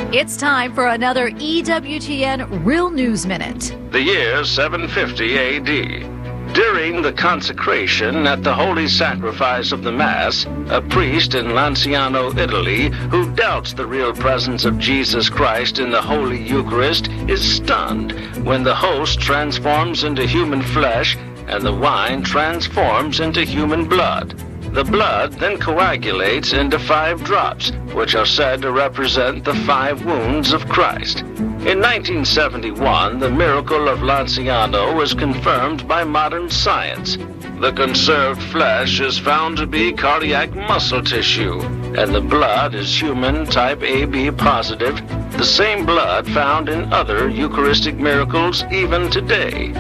It's time for another EWTN Real News Minute. The year 750 A.D. During the consecration at the Holy Sacrifice of the Mass, a priest in Lanciano, Italy, who doubts the real presence of Jesus Christ in the Holy Eucharist, is stunned when the host transforms into human flesh and the wine transforms into human blood. The blood then coagulates into 5 drops, which are said to represent the 5 wounds of Christ. In 1971, the miracle of Lanciano was confirmed by modern science. The conserved flesh is found to be cardiac muscle tissue, and the blood is human type AB positive, the same blood found in other Eucharistic miracles even today.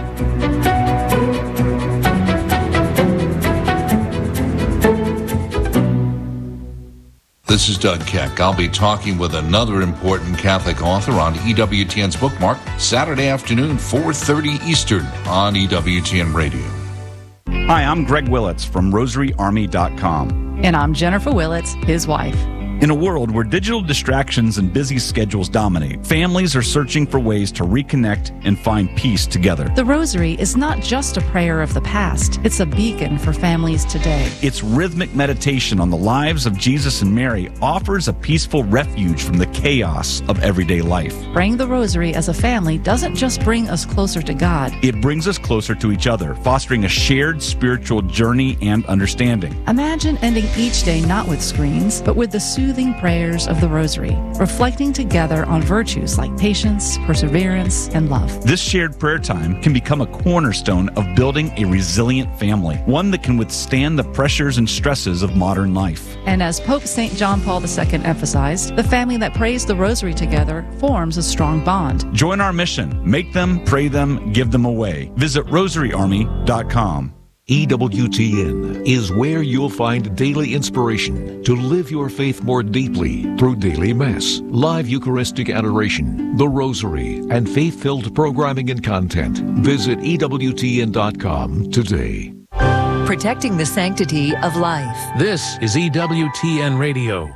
This is Doug Keck. I'll be talking with another important Catholic author on EWTN's Bookmark, Saturday afternoon, 4:30 Eastern on EWTN Radio. Hi, I'm Greg Willits from RosaryArmy.com. And I'm Jennifer Willits, his wife. In a world where digital distractions and busy schedules dominate, families are searching for ways to reconnect and find peace together. The Rosary is not just a prayer of the past. It's a beacon for families today. Its rhythmic meditation on the lives of Jesus and Mary offers a peaceful refuge from the chaos of everyday life. Praying the Rosary as a family doesn't just bring us closer to God. It brings us closer to each other, fostering a shared spiritual journey and understanding. Imagine ending each day not with screens, but with the soothing prayers of the Rosary, reflecting together on virtues like patience, perseverance, and love. This shared prayer time can become a cornerstone of building a resilient family, one that can withstand the pressures and stresses of modern life. And as Pope St. John Paul II emphasized, the family that prays the Rosary together forms a strong bond. Join our mission. Make them, pray them, give them away. Visit RosaryArmy.com. EWTN is where you'll find daily inspiration to live your faith more deeply through daily Mass, live Eucharistic adoration, the Rosary, and faith-filled programming and content. Visit EWTN.com today. Protecting the sanctity of life. This is EWTN Radio.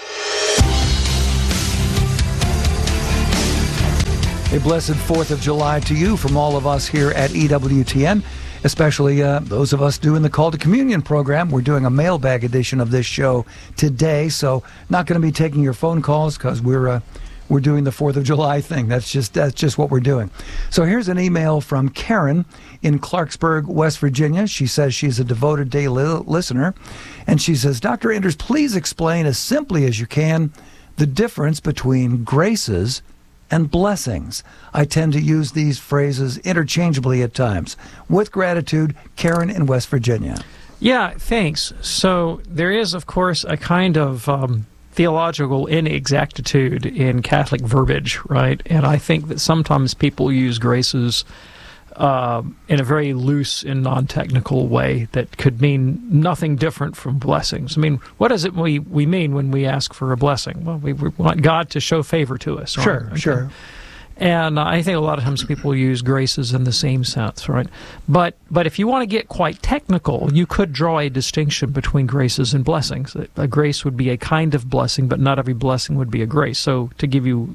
A blessed 4th of July to you from all of us here at EWTN. Especially those of us doing the Call to Communion program. We're doing a mailbag edition of this show today, so not going to be taking your phone calls because we're doing the 4th of July thing. That's just what we're doing. So here's an email from Karen in Clarksburg, West Virginia. She says she's a devoted daily listener, and she says, Dr. Enders, please explain as simply as you can the difference between graces and blessings. I tend to use these phrases interchangeably at times. With gratitude, Karen in West Virginia. Yeah, thanks. So there is, of course, a kind of theological inexactitude in Catholic verbiage, right? And I think that sometimes people use graces in a very loose and non-technical way that could mean nothing different from blessings. I mean, what is it we mean when we ask for a blessing? Well, we want God to show favor to us. Sure, right? Sure. And I think a lot of times people use graces in the same sense, right? But if you want to get quite technical, you could draw a distinction between graces and blessings. A grace would be a kind of blessing, but not every blessing would be a grace. So to give you,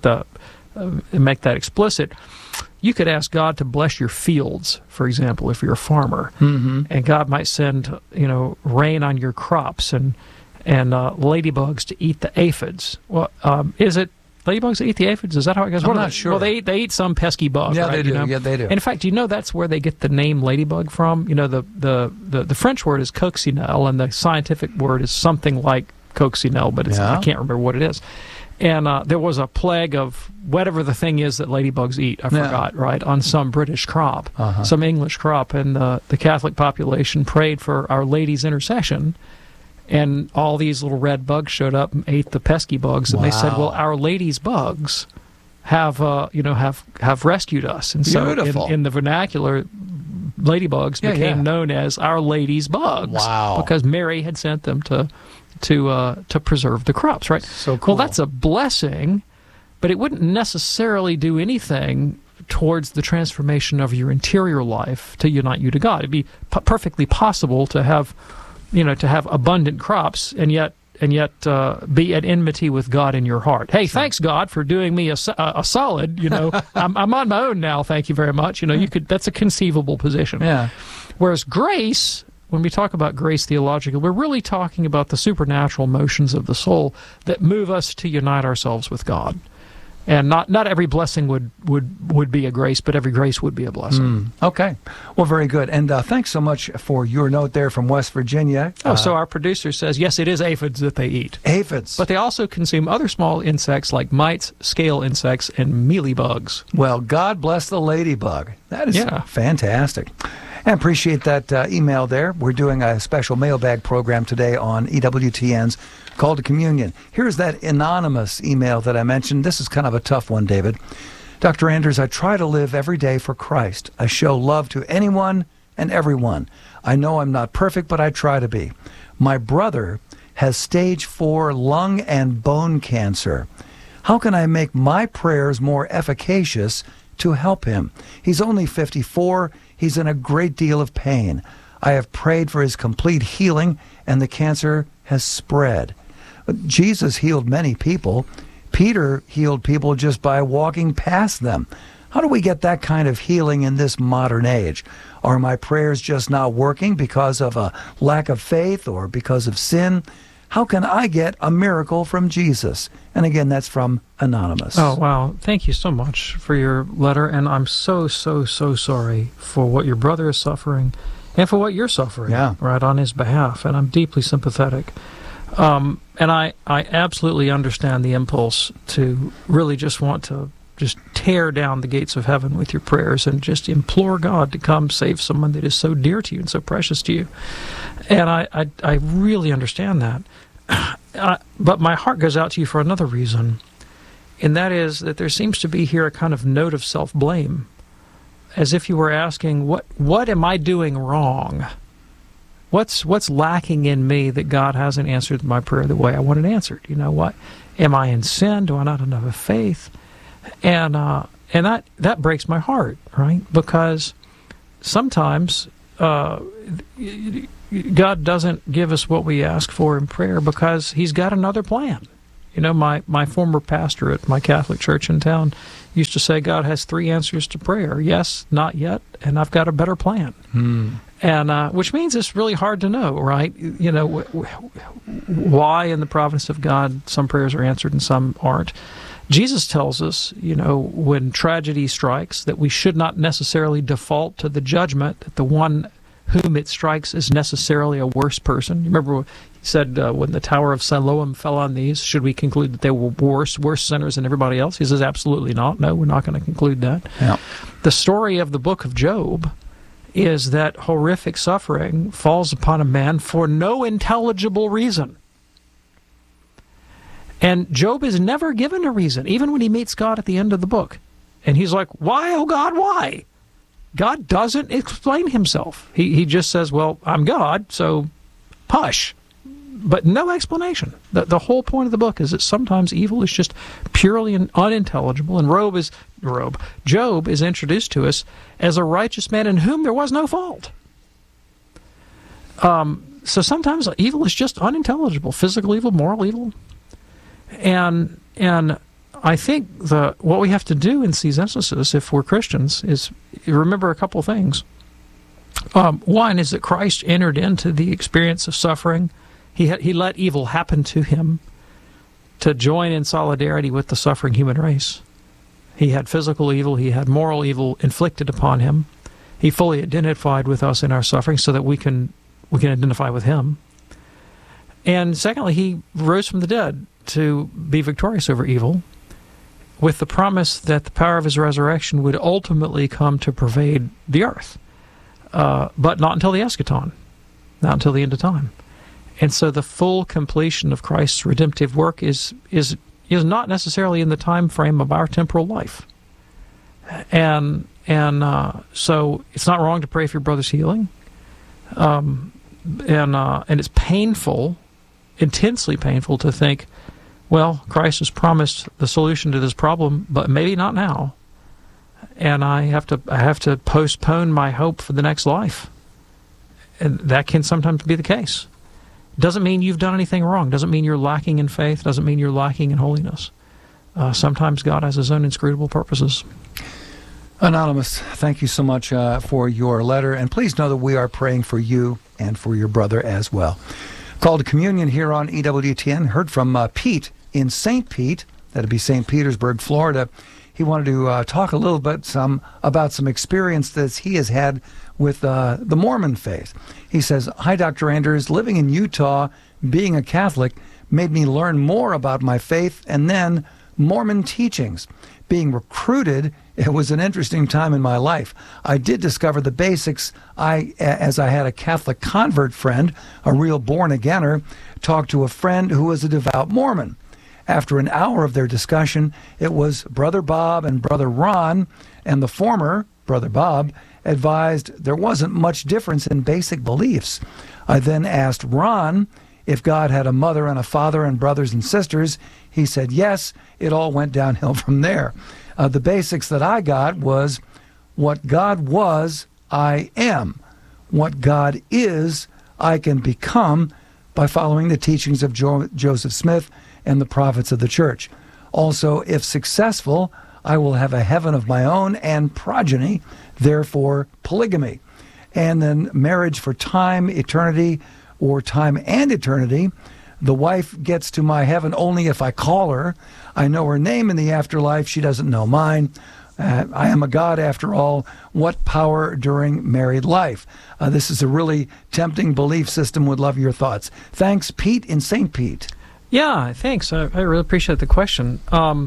make that explicit, you could ask God to bless your fields, for example, if you're a farmer, and God might send, rain on your crops and ladybugs to eat the aphids. Well, is it ladybugs that eat the aphids? Is that how it goes? I'm not sure. Well, they eat some pesky bug. Yeah, right? they do. Yeah, they do. And in fact, that's where they get the name ladybug from. The French word is coccinelle, and the scientific word is something like coccinelle, but I can't remember what it is. And there was a plague of whatever the thing is that ladybugs eat, I forgot, right, on some British crop, some English crop. And the Catholic population prayed for Our Lady's intercession, and all these little red bugs showed up and ate the pesky bugs. And they said, well, Our Lady's bugs have rescued us. And so in the vernacular, ladybugs became known as Our Lady's bugs. Wow. Because Mary had sent them to preserve the crops, right? So cool. Well, that's a blessing, but it wouldn't necessarily do anything towards the transformation of your interior life to unite you to God. It'd be perfectly possible to have abundant crops and yet be at enmity with God in your heart. Hey, thanks God for doing me a solid. I'm on my own now. Thank you very much. That's a conceivable position. Yeah. Whereas grace, when we talk about grace theologically, we're really talking about the supernatural motions of the soul that move us to unite ourselves with God. And not every blessing would be a grace, but every grace would be a blessing. Okay. Well, very good. And thanks so much for your note there from West Virginia. So our producer says, yes, it is aphids that they eat. Aphids. But they also consume other small insects like mites, scale insects, and mealybugs. Well, God bless the ladybug. That is fantastic. I appreciate that email there. We're doing a special mailbag program today on EWTN's Call to Communion. Here's that anonymous email that I mentioned. This is kind of a tough one, David. Dr. Anders, I try to live every day for Christ. I show love to anyone and everyone. I know I'm not perfect, but I try to be. My brother has stage 4 lung and bone cancer. How can I make my prayers more efficacious to help him? He's only 54. He's in a great deal of pain. I have prayed for his complete healing, and the cancer has spread. Jesus healed many people. Peter healed people just by walking past them. How do we get that kind of healing in this modern age? Are my prayers just not working because of a lack of faith or because of sin? How can I get a miracle from Jesus? And again, that's from Anonymous. Oh, wow. Thank you so much for your letter. And I'm so sorry for what your brother is suffering and for what you're suffering right on his behalf. And I'm deeply sympathetic. And I absolutely understand the impulse to really just want to just tear down the gates of heaven with your prayers and just implore God to come save someone that is so dear to you and so precious to you. And I really understand that. But my heart goes out to you for another reason, and that is that there seems to be here a kind of note of self-blame, as if you were asking, what am I doing wrong? What's lacking in me that God hasn't answered my prayer the way I want it answered? You know what? Am I in sin? Do I not have enough faith? And that breaks my heart, right? Because sometimes God doesn't give us what we ask for in prayer because He's got another plan. You know, my former pastor at my Catholic church in town used to say God has 3 answers to prayer: yes, not yet, and I've got a better plan. And which means it's really hard to know, right? You know, why in the providence of God some prayers are answered and some aren't. Jesus tells us, you know, when tragedy strikes, that we should not necessarily default to the judgment that the one whom it strikes is necessarily a worse person. You remember he said when the Tower of Siloam fell on these, should we conclude that they were worse sinners than everybody else? He says, absolutely not. No, we're not going to conclude that. Yeah. The story of the book of Job is that horrific suffering falls upon a man for no intelligible reason. And Job is never given a reason, even when he meets God at the end of the book. And he's like, why, oh God, why? God doesn't explain himself. He just says, well, I'm God, so hush. But no explanation. The whole point of the book is that sometimes evil is just purely unintelligible, and Job is introduced to us as a righteous man in whom there was no fault. So sometimes evil is just unintelligible, physical evil, moral evil. And I think what we have to do in these instances, if we're Christians, is remember a couple things. One is that Christ entered into the experience of suffering. He let evil happen to him to join in solidarity with the suffering human race. He had physical evil. He had moral evil inflicted upon him. He fully identified with us in our suffering so that we can identify with him. And secondly, he rose from the dead to be victorious over evil, with the promise that the power of his resurrection would ultimately come to pervade the earth, but not until the eschaton, not until the end of time. And so the full completion of Christ's redemptive work is not necessarily in the time frame of our temporal life. And so it's not wrong to pray for your brother's healing. And it's painful, intensely painful to think, well, Christ has promised the solution to this problem, but maybe not now. And I have to postpone my hope for the next life. And that can sometimes be the case. doesn't mean you've done anything wrong. Doesn't mean you're lacking in faith. Doesn't mean you're lacking in holiness. Sometimes God has his own inscrutable purposes. Anonymous, thank you so much for your letter. And please know that we are praying for you and for your brother as well. Call to Communion here on EWTN. Heard from Pete in St. Pete. That'd be St. Petersburg, Florida. He wanted to talk a little bit about some experience that he has had with the Mormon faith. He says, "Hi, Dr. Anders. Living in Utah, being a Catholic, made me learn more about my faith and then Mormon teachings. Being recruited, it was an interesting time in my life. I did discover the basics as I had a Catholic convert friend, a real born-againer, talked to a friend who was a devout Mormon. After an hour of their discussion, it was Brother Bob and Brother Ron, and the former, Brother Bob, advised there wasn't much difference in basic beliefs. I then asked Ron if God had a mother and a father and brothers and sisters. He said yes. It all went downhill from there. The basics that I got was what God was, I am. What God is, I can become by following the teachings of Joseph Smith and the prophets of the church. Also, if successful, I will have a heaven of my own and progeny, therefore polygamy. And then marriage for time, eternity, or time and eternity. The wife gets to my heaven only if I call her. I know her name in the afterlife. She doesn't know mine. I am a God after all. What power during married life?" This is a really tempting belief system. Would love your thoughts. Thanks, Pete in St. Pete. Yeah, thanks. I really appreciate the question.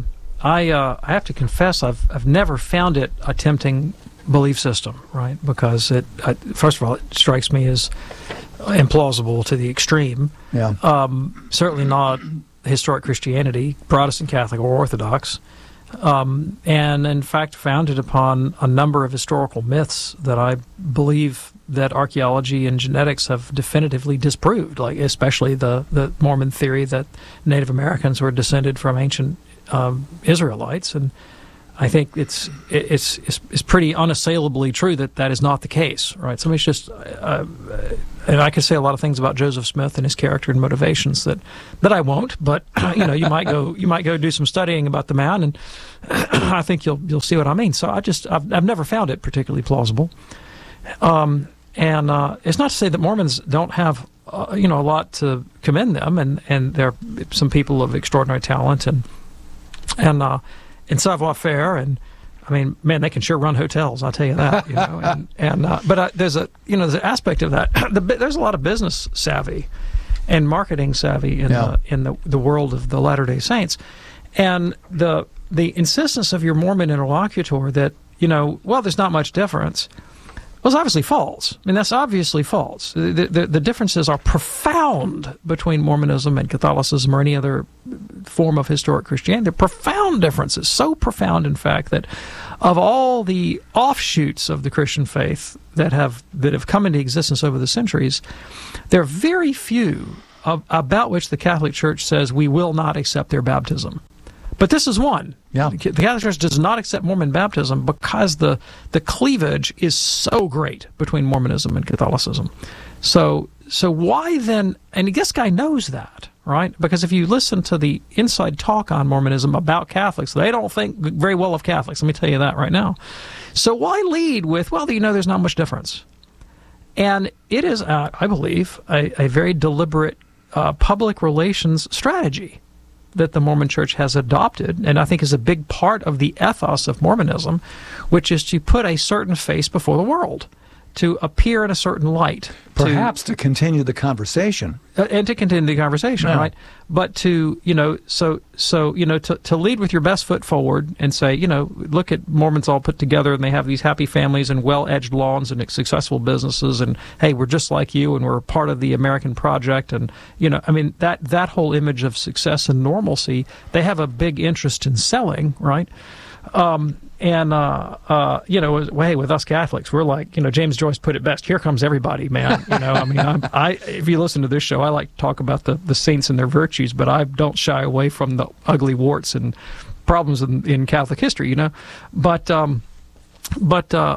I have to confess, I've never found it a tempting belief system, right? Because first of all, it strikes me as implausible to the extreme. Yeah. Certainly not historic Christianity, Protestant, Catholic, or Orthodox. And in fact, founded upon a number of historical myths that I believe that archaeology and genetics have definitively disproved, like especially the Mormon theory that Native Americans were descended from ancient Israelites, and I think it's pretty unassailably true that is not the case, right? Somebody's just, and I could say a lot of things about Joseph Smith and his character and motivations that I won't, but you might go do some studying about the man, and I think you'll see what I mean. So I've never found it particularly plausible, and it's not to say that Mormons don't have a lot to commend them, and they're some people of extraordinary talent and savoir-faire, and I mean, man, they can sure run hotels. I'll tell you that. But there's there's an aspect of that. There's a lot of business savvy and marketing savvy in the world of the Latter-day Saints, and the insistence of your Mormon interlocutor that there's not much difference. Well, it's obviously false. I mean, that's obviously false. The differences are profound between Mormonism and Catholicism or any other form of historic Christianity. They're profound differences, so profound, in fact, that of all the offshoots of the Christian faith that have come into existence over the centuries, there are very few about which the Catholic Church says we will not accept their baptism. But this is one. Yeah. The Catholic Church does not accept Mormon baptism because the cleavage is so great between Mormonism and Catholicism. So why then? And this guy knows that, right? Because if you listen to the inside talk on Mormonism about Catholics, they don't think very well of Catholics. Let me tell you that right now. So why lead with, there's not much difference? And it is, I believe, a very deliberate public relations strategy that the Mormon Church has adopted, and I think is a big part of the ethos of Mormonism, which is to put a certain face before the world, to appear in a certain light. Perhaps to continue the conversation. And to continue the conversation, right? But to lead with your best foot forward and say, look at Mormons all put together and they have these happy families and well-edged lawns and successful businesses, and hey, we're just like you and we're part of the American project, and that whole image of success and normalcy, they have a big interest in selling, right? Hey, with us Catholics, we're like, James Joyce put it best. Here comes everybody, man. If you listen to this show, I like to talk about the saints and their virtues, but I don't shy away from the ugly warts and problems in Catholic history, But I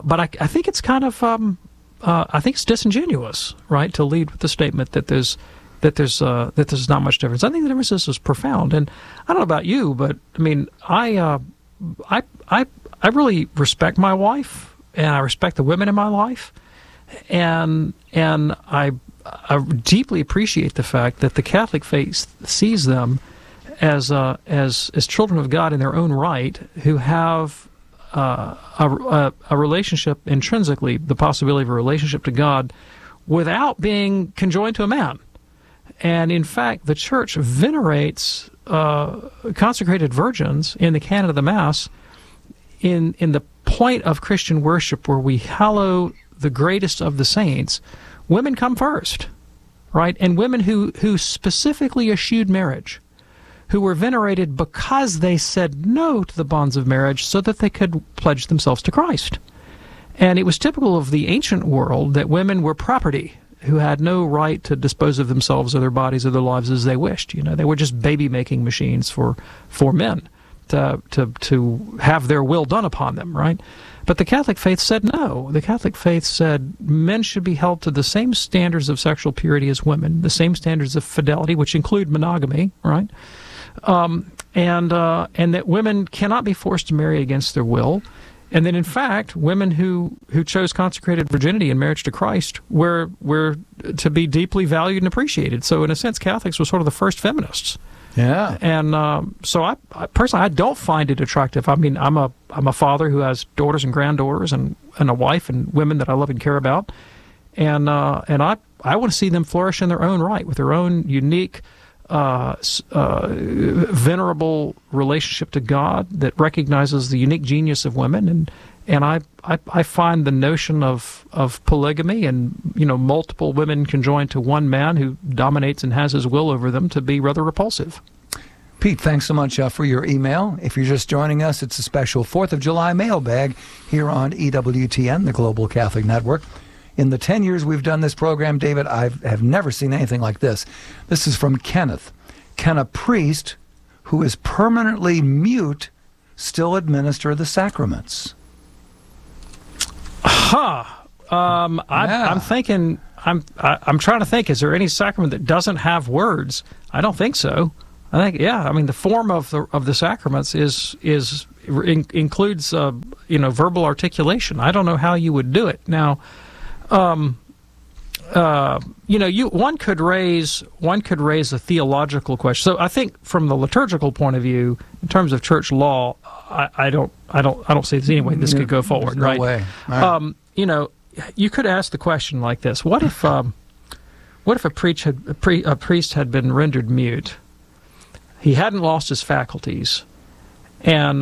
think it's kind of, I think it's disingenuous, right, to lead with the statement that there's that there's not much difference. I think the difference is profound. And I don't know about you, but I mean, I really respect my wife, and I respect the women in my life, and I deeply appreciate the fact that the Catholic faith sees them as children of God in their own right, who have a relationship intrinsically, the possibility of a relationship to God, without being conjoined to a man. And in fact, the Church venerates consecrated virgins in the canon of the Mass in the point of Christian worship where we hallow the greatest of the saints. Women come first, right? And women who specifically eschewed marriage, who were venerated because they said no to the bonds of marriage so that they could pledge themselves to Christ. And it was typical of the ancient world that women were property, who had no right to dispose of themselves or their bodies or their lives as they wished. You know, they were just baby-making machines for men to have their will done upon them, right? But the Catholic faith said no. The Catholic faith said men should be held to the same standards of sexual purity as women, the same standards of fidelity, which include monogamy, right? And that women cannot be forced to marry against their will. And then, in fact, women who chose consecrated virginity in marriage to Christ were to be deeply valued and appreciated. So, in a sense, Catholics were sort of the first feminists. Yeah. And so, I personally, I don't find it attractive. I mean, I'm a father who has daughters and granddaughters, and a wife and women that I love and care about, and I want to see them flourish in their own right with their own unique, venerable relationship to God that recognizes the unique genius of women, and I find the notion of polygamy and, you know, multiple women conjoined to one man who dominates and has his will over them to be rather repulsive. Pete, thanks so much for your email. If you're just joining us, it's a special 4th of July mailbag here on EWTN, the Global Catholic Network. In the 10 years we've done this program, David, I have never seen anything like this. This is from Kenneth. Can a priest who is permanently mute still administer the sacraments? I'm thinking. I'm trying to think. Is there any sacrament that doesn't have words? I don't think so. I think, yeah. I mean, the form of the sacraments includes verbal articulation. I don't know how you would do it now. One could raise a theological question. So I think from the liturgical point of view, in terms of church law, I don't see this anyway. This could go forward, no right? Way. Right. You could ask the question like this: What if a priest had been rendered mute? He hadn't lost his faculties, and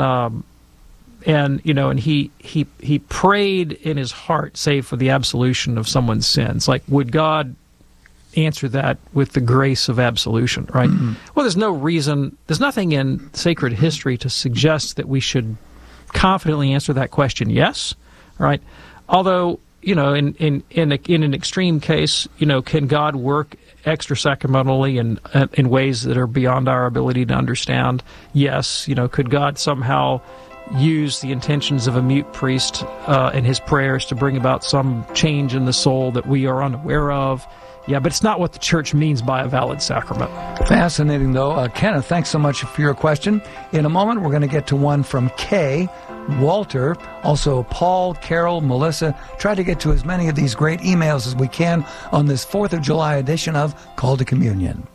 he prayed in his heart, save for the absolution of someone's sins. Like, would God answer that with the grace of absolution, right? Mm-hmm. Well, there's nothing in sacred history to suggest that we should confidently answer that question, yes, right? Although, in an extreme case, can God work extra-sacramentally in ways that are beyond our ability to understand? Yes. Could God somehow use the intentions of a mute priest and his prayers to bring about some change in the soul that we are unaware of? Yeah, but it's not what the Church means by a valid sacrament. Fascinating, though. Kenneth, thanks so much for your question. In a moment, we're going to get to one from Kay, Walter, also Paul, Carol, Melissa. Try to get to as many of these great emails as we can on this 4th of July edition of Call to Communion.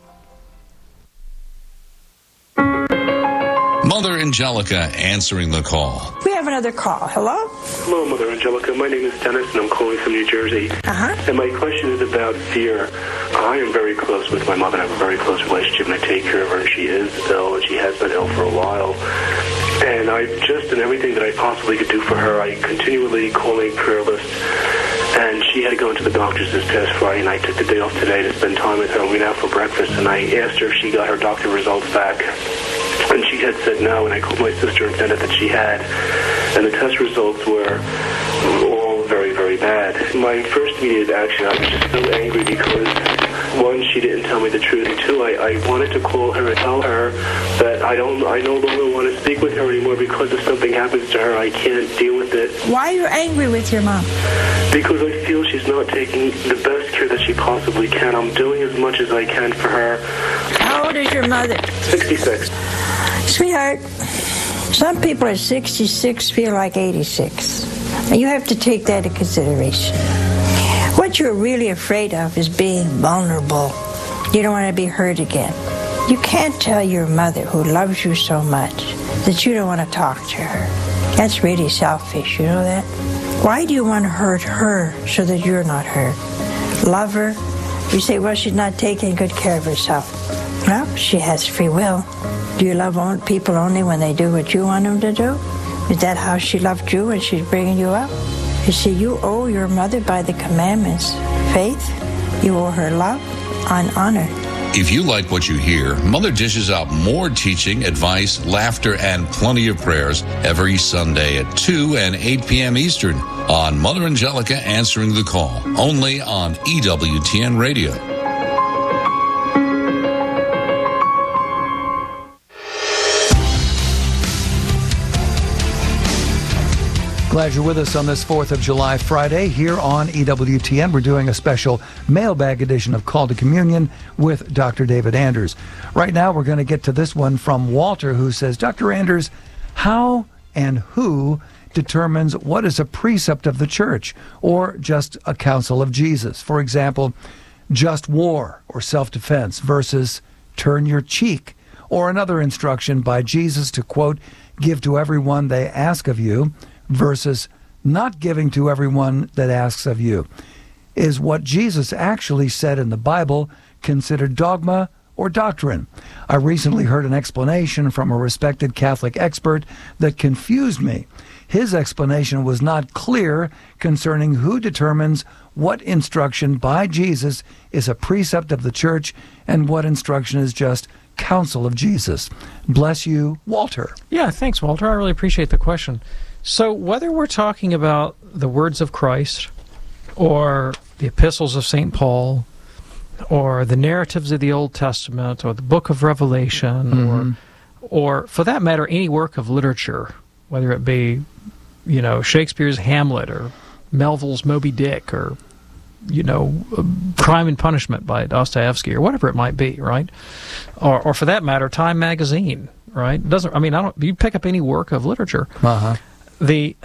Mother Angelica answering the call. We have another call. Hello? Hello, Mother Angelica. My name is Dennis, and I'm calling from New Jersey. And my question is about fear. I am very close with my mother. I have a very close relationship, and I take care of her, and she is ill, and she has been ill for a while. And I've just done everything that I possibly could do for her. I continually calling prayer lists, and she had to go into the doctor's this past Friday, and I took the day off today to spend time with her. We went out for breakfast, and I asked her if she got her doctor results back. And she had said no, and I called my sister and found out that she had. And the test results were all very, very bad. My first immediate action, I was just so angry because one, she didn't tell me the truth, and two, I wanted to call her and tell her that I no longer want to speak with her anymore because if something happens to her, I can't deal with it. Why are you angry with your mom? Because I feel she's not taking the best care that she possibly can. I'm doing as much as I can for her. How old is your mother? 66. Sweetheart, some people at 66 feel like 86. And you have to take that into consideration. What you're really afraid of is being vulnerable. You don't want to be hurt again. You can't tell your mother, who loves you so much, that you don't want to talk to her. That's really selfish, you know that? Why do you want to hurt her so that you're not hurt? Love her. You say, well, she's not taking good care of herself. Well, she has free will. Do you love people only when they do what you want them to do? Is that how she loved you when she's bringing you up? You see, you owe your mother by the commandments faith, you owe her love and honor. If you like what you hear, Mother dishes out more teaching, advice, laughter, and plenty of prayers every Sunday at 2 and 8 p.m. Eastern on Mother Angelica Answering the Call, only on EWTN Radio. Glad you're with us on this 4th of July Friday here on EWTN. We're doing a special mailbag edition of Call to Communion with Dr. David Anders. Right now, we're going to get to this one from Walter, who says, Dr. Anders, how and who determines what is a precept of the church or just a counsel of Jesus? For example, just war or self-defense versus turn your cheek, or another instruction by Jesus to, quote, give to everyone they ask of you, versus not giving to everyone that asks of you. Is what Jesus actually said in the Bible considered dogma or doctrine? I recently heard an explanation from a respected Catholic expert that confused me. His explanation was not clear concerning who determines what instruction by Jesus is a precept of the church and what instruction is just counsel of Jesus. Bless you, Walter. Yeah, thanks, Walter. I really appreciate the question. So whether we're talking about the words of Christ or the epistles of St. Paul or the narratives of the Old Testament or the book of Revelation or for that matter, any work of literature, whether it be, Shakespeare's Hamlet or Melville's Moby Dick or, Crime and Punishment by Dostoevsky or whatever it might be, right? Or for that matter, Time magazine, right? You pick up any work of literature. The